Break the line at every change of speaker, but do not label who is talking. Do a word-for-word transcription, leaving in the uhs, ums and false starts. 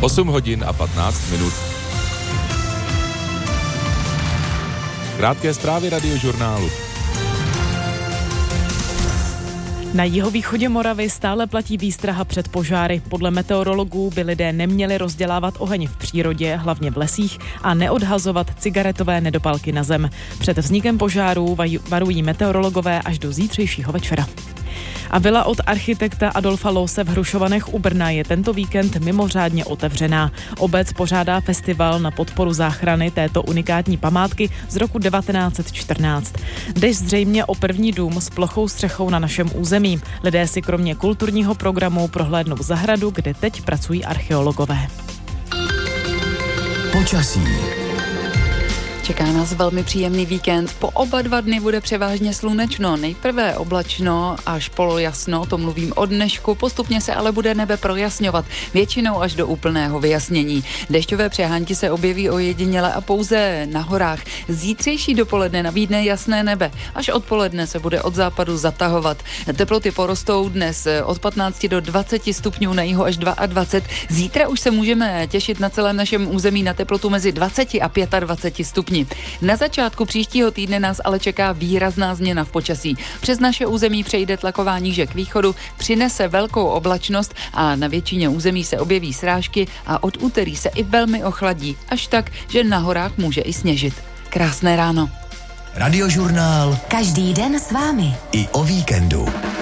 osm hodin a patnáct minut. Krátké zprávy Radiožurnálu.
Na jihovýchodě Moravy stále platí výstraha před požáry. Podle meteorologů by lidé neměli rozdělávat oheň v přírodě, hlavně v lesích, a neodhazovat cigaretové nedopalky na zem. Před vznikem požárů varují meteorologové až do zítřejšího večera. A vila od architekta Adolfa Loose v Hrušovanech u Brna je tento víkend mimořádně otevřená. Obec pořádá festival na podporu záchrany této unikátní památky z roku devatenáct set čtrnáct. Jde zřejmě o první dům s plochou střechou na našem území. Lidé si kromě kulturního programu prohlédnou zahradu, kde teď pracují archeologové.
Počasí.
Čeká nás velmi příjemný víkend. Po oba dva dny bude převážně slunečno. Nejprve oblačno až polojasno, to mluvím o dnešku, postupně se ale bude nebe projasňovat, většinou až do úplného vyjasnění. Dešťové přehánky se objeví ojediněle a pouze na horách. Zítřejší dopoledne nabídne jasné nebe. Až odpoledne se bude od západu zatahovat. Teploty porostou dnes od patnácti do dvaceti stupňů, na jihu až dvacet dva. Zítra už se můžeme těšit na celém našem území na teplotu mezi dvaceti a dvaceti pěti stupňů. Na začátku příštího týdne nás ale čeká výrazná změna v počasí. Přes naše území přejde tlaková níže k východu, přinese velkou oblačnost a na většině území se objeví srážky a od úterý se i velmi ochladí, až tak, že na horách může i sněžit. Krásné ráno.
Radiožurnál.
Každý den s vámi.
I o víkendu.